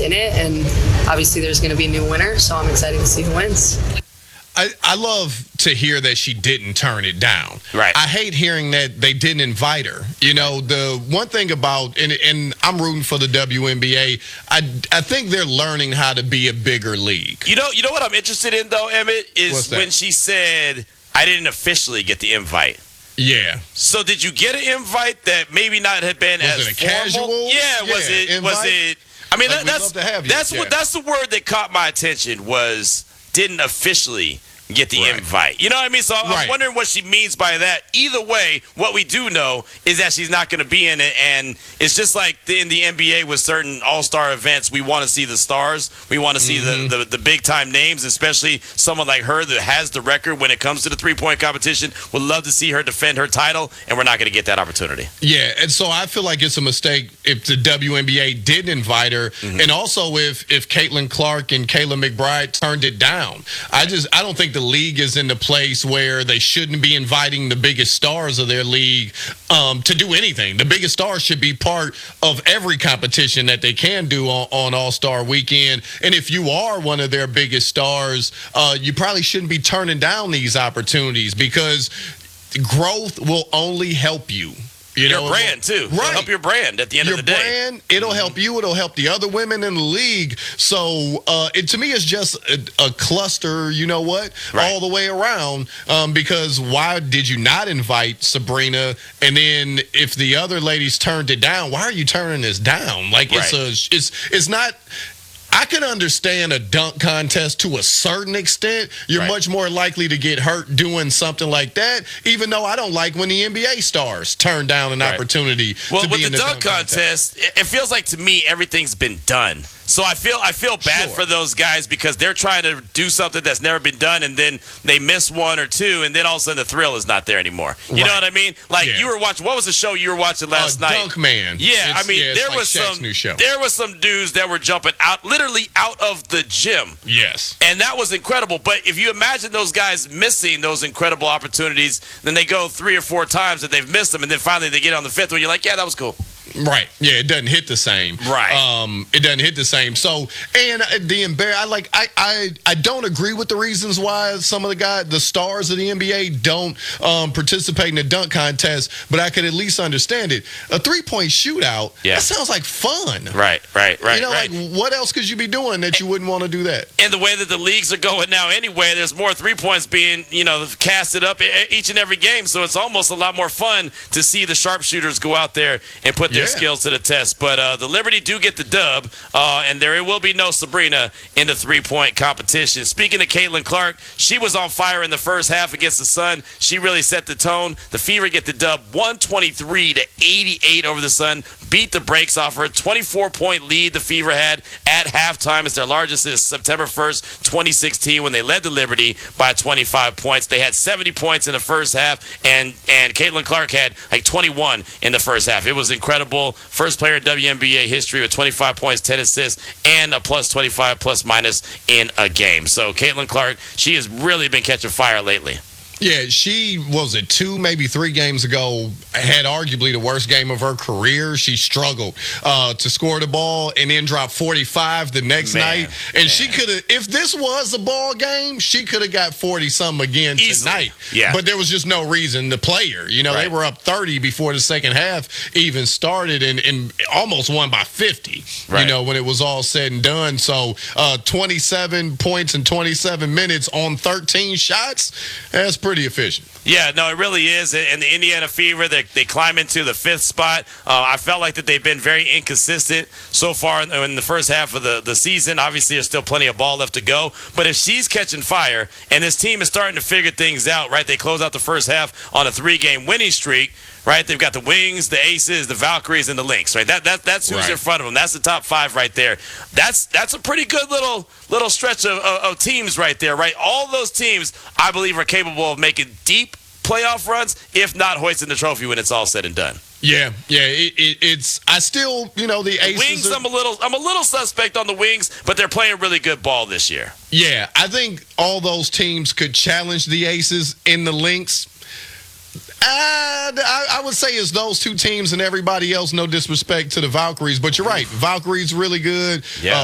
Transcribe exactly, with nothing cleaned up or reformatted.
in it, and obviously there's going to be a new winner, so I'm excited to see who wins. I, I love to hear that she didn't turn it down. Right. I hate hearing that they didn't invite her. You know, the one thing about, and, and I'm rooting for the W N B A, I, I think they're learning how to be a bigger league. You know, you know what I'm interested in, though, Emmett, is that? when she said, I didn't officially get the invite. Yeah. So did you get an invite that maybe not had been Was as it a formal? casual? Yeah, was Yeah, it invite? was it I mean Like, that, we'd that's love to have you. that's Yeah. what that's the word that caught my attention was didn't officially get the Right. invite. You know what I mean? So I'm Right. wondering what she means by that. Either way, what we do know is that she's not going to be in it, and it's just like the, in the N B A with certain all-star events, we want to see the stars. We want to see Mm-hmm. the, the, the big-time names, especially someone like her that has the record when it comes to the three-point competition. Would love to see her defend her title, and we're not going to get that opportunity. Yeah, and so I feel like it's a mistake if the W N B A did invite her, Mm-hmm. and also if if Caitlin Clark and Kayla McBride turned it down. I just I don't think the league is in the place where they shouldn't be inviting the biggest stars of their league um, to do anything. The biggest stars should be part of every competition that they can do on, on All-Star Weekend. And if you are one of their biggest stars, uh, you probably shouldn't be turning down these opportunities because growth will only help you. You Your know, brand, too. It'll Right. help your brand at the end your of the day. brand, it'll help you. It'll help the other women in the league. So uh, it to me, it's just a, a cluster. You know what? Right. All the way around. Um, because why did you not invite Sabrina? And then if the other ladies turned it down, why are you turning this down? Like it's Right. a, it's it's not. I can understand a dunk contest to a certain extent. You're Right. much more likely to get hurt doing something like that, even though I don't like when the N B A stars turn down an Right. opportunity Well, to with be the in the dunk contest, it it feels like to me everything's been done. So I feel I feel bad Sure. for those guys because they're trying to do something that's never been done, and then they miss one or two, and then all of a sudden the thrill is not there anymore. You know Right. what I mean? Like Yeah. you were watching. What was the show you were watching last uh, night? Dunk Man. Yeah, It's- I mean yeah, it's there like was Shaq's some new show. there was some dudes that were jumping out, literally out of the gym. Yes. And that was incredible. But if you imagine those guys missing those incredible opportunities, then they go three or four times that they've missed them, and then finally they get on the fifth one. You're like, yeah, that was cool. Right. Yeah, it doesn't hit the same. Right. Um, it doesn't hit the same. So, and uh, the embar- I like I, I I don't agree with the reasons why some of the guys, the stars of the N B A, don't um, participate in the dunk contest. But I could at least understand it. A three point shootout. Yeah. That sounds like fun. Right, right, right, You know, right. like what else could you be doing that you wouldn't want to do that? And the way that the leagues are going now anyway, there's more three points being, you know, casted up e- each and every game. So it's almost a lot more fun to see the sharpshooters go out there and put their Yeah. skills to the test. But uh, the Liberty do get the dub, uh, and there will be no Sabrina in the three-point competition. Speaking of Caitlin Clark, she was on fire in the first half against the Sun. She really set the tone. The Fever get the dub one twenty-three to eighty-eight over the Sun. Beat the brakes off her. twenty-four point lead the Fever had at halftime. It's their largest since September first, twenty sixteen, when they led the Liberty by twenty-five points. They had seventy points in the first half, and, and Caitlin Clark had like twenty-one in the first half. It was incredible. First player in W N B A history with twenty-five points, ten assists, and a plus twenty-five plus minus in a game. So Caitlin Clark, she has really been catching fire lately. Yeah, she was it two, maybe three games ago, had arguably the worst game of her career. She struggled uh, to score the ball and then dropped forty-five the next Man, night. And man. she could have, if this was a ball game, she could have got forty something again Easily. tonight. Yeah. But there was just no reason to play her. You know, Right. they were up thirty before the second half even started and, and almost won by fifty, Right. you know, when it was all said and done. So uh, twenty-seven points in twenty-seven minutes on thirteen shots, that's pretty efficient. Yeah, no, it really is. And the Indiana Fever, they, they climb into the fifth spot. Uh, I felt like that they've been very inconsistent so far in, in the first half of the, the season. Obviously, there's still plenty of ball left to go. But if she's catching fire and this team is starting to figure things out, right, they close out the first half on a three-game winning streak. Right, they've got the Wings, the Aces, the Valkyries, and the Lynx. Right, that that that's who's Right. in front of them. That's the top five right there. That's that's a pretty good little little stretch of, of, of teams right there. Right, all those teams I believe are capable of making deep playoff runs, if not hoisting the trophy when it's all said and done. Yeah, yeah, it, it, it's. I still, you know, the Aces. Wings, are- I'm a little I'm a little suspect on the Wings, but they're playing really good ball this year. Yeah, I think all those teams could challenge the Aces in the Lynx. Uh, I, I would say it's those two teams and everybody else. No disrespect to the Valkyries, but you're right. Valkyries really good. Yeah. Uh,